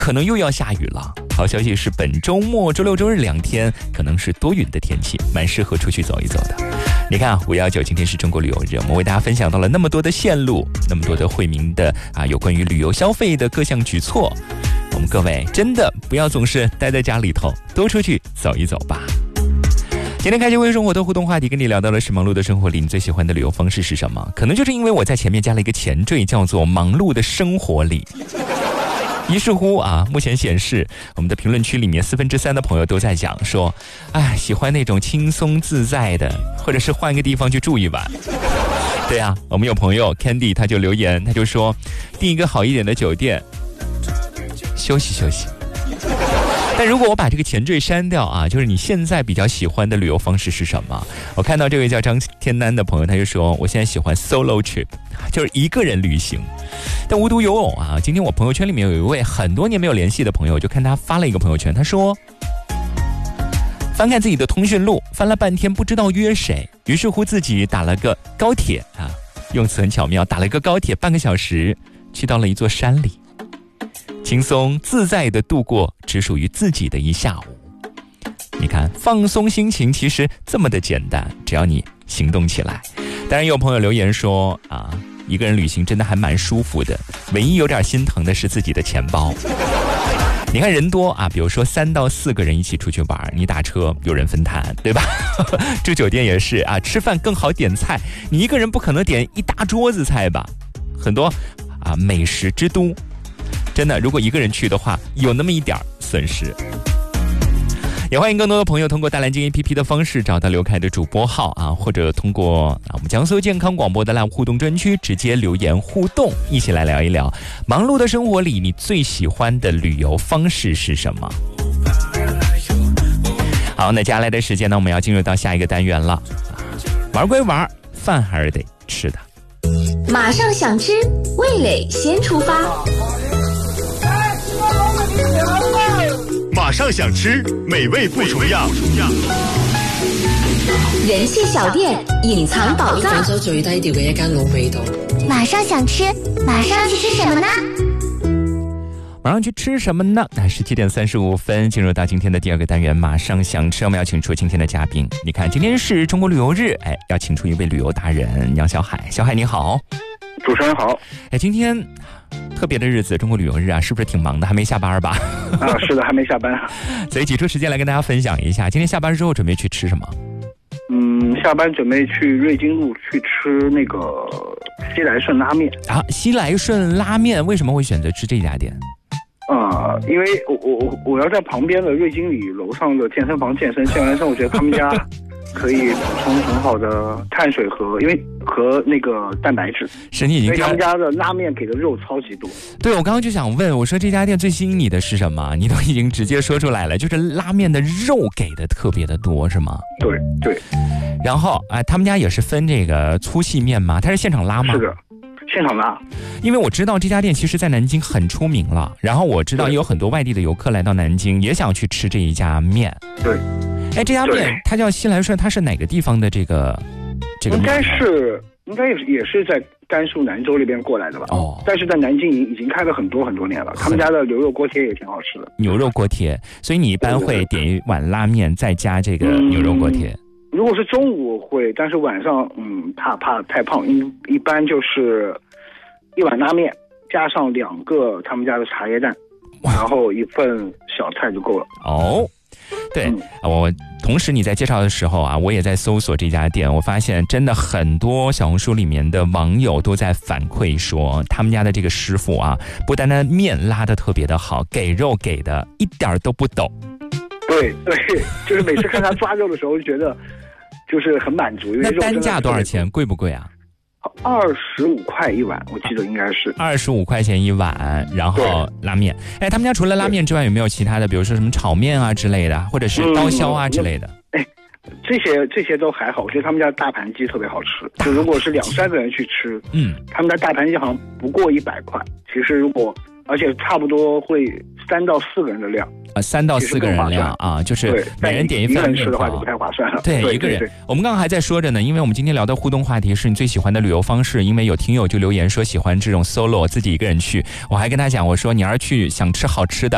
可能又要下雨了。好消息是本周末周六周日2天可能是多云的天气，蛮适合出去走一走的。你看519今天是中国旅游日，我们为大家分享到了那么多的线路，那么多的惠民的有关于旅游消费的各项举措。我们各位真的不要总是待在家里头，多出去走一走吧。今天开心微生活的互动话题跟你聊到了是忙碌的生活里你最喜欢的旅游方式是什么？可能就是因为我在前面加了一个前缀，叫做忙碌的生活里。于是乎目前显示我们的评论区里面3%的朋友都在讲说，喜欢那种轻松自在的，或者是换个地方去住一晚。对啊，我们有朋友 Candy 他就留言，他就说订一个好一点的酒店休息休息。但如果我把这个前缀删掉就是你现在比较喜欢的旅游方式是什么？我看到这位叫张天南的朋友，他就说我现在喜欢 solo trip， 就是一个人旅行。但无独有偶今天我朋友圈里面有一位很多年没有联系的朋友，就看他发了一个朋友圈，他说翻看自己的通讯录，翻了半天不知道约谁，于是乎自己打了个高铁用词很巧妙，打了个高铁半个小时去到了一座山里，轻松自在地度过只属于自己的一下午。你看，放松心情其实这么的简单，只要你行动起来。当然有朋友留言说一个人旅行真的还蛮舒服的，唯一有点心疼的是自己的钱包。你看人多比如说3到4个人一起出去玩，你打车有人分摊，对吧？住酒店也是吃饭更好点菜，你一个人不可能点一大桌子菜吧？很多美食之都，真的如果一个人去的话有那么一点损失。也欢迎更多的朋友通过大蓝鲸 APP 的方式找到刘凯的主播号或者通过我们江苏健康广播的 Live 互动专区直接留言互动，一起来聊一聊忙碌的生活里你最喜欢的旅游方式是什么。好，那接下来的时间呢，我们要进入到下一个单元了。玩归玩，饭还是得吃的。 马上想吃，味蕾先出发。 马上想吃，美味不重样。 人气小店，隐藏宝藏。 廣州最低調嘅一間老味道。 馬上想吃，馬上去吃什麼呢？ 马上去吃什麼呢？17點35分，進入到今天的第2個單元，馬上想吃。我們要請出今天的嘉賓。你看，今天是中國旅遊日，要請出一位旅遊達人楊小海。小海你好。 主持人好。 今天特別的日子，中國旅遊日是不是挺忙的？還沒下班吧？ 是的，還沒下班。 所以擠出時間來跟大家分享一下，今天下班之後準備去吃什麼？ 下班準備去瑞金路去吃那個西來順拉麵。 西來順拉麵為什麼會選擇吃這家店？ 因為我要在旁邊的瑞金里樓上的健身房健身，健完身我覺得他們家可以補充很好的碳水和那個蛋白質。 是你已經因為他們家的拉麵給的肉超級多。 對，我剛剛就想問，我說這家店最吸引你的是什麼？你都已經直接說出來了，就是拉麵的肉給的特別的多，是嗎？ 對對。 然後他們家也是分這個粗細麵嗎？它是現場拉嗎？ 是的。現場拉， 因為我知道這家店其實在南京很出名了，然後我知道也有很多外地的遊客來到南京也想去吃這一家麵。 對， 這家麵它叫西來順，它是哪個地方的這個應該也是在甘肅南州那邊過來的吧？但是在南京已經開了很多很多年了，他們家的牛肉鍋貼也挺好吃的。 牛肉鍋貼，所以你一般會點一碗拉麵再加這個牛肉鍋貼？ 如果是中午會，但是晚上怕太胖，一般就是一碗拉麵加上2個他們家的茶葉蛋，然後一份小菜就夠了。 對，我同時你在介紹的時候我也在搜索這家店，我發現真的很多小紅書裡面的網友都在反饋說，他們家的這個師傅不單單麵拉得特別的好，給肉給的一點都不抖。 對，就是每次看他抓肉的時候就覺得就是很滿足。因為那單價多少錢？貴不貴 ？25塊一碗，我記得應該是 25塊錢一碗，然後拉麵。他們家除了拉麵之外，有沒有其他的，比如說什麼炒麵之類的，或者是刀削之類的？ 這些都還好，我覺得他們家大盤雞特別好吃。就如果是2-3個人去吃，他們家大盤雞好像不過100塊。其實如果而且差不多會3到4個人的量。 3到4個人量就是每人點一份吃的話就不太划算了。 對，一個人。我們剛剛還在說着呢，因為我們今天聊的互動話題是你最喜歡的旅遊方式，因為有聽友就留言說喜歡這種 solo 自己一個人去，我還跟他講，我說你要是去想吃好吃的，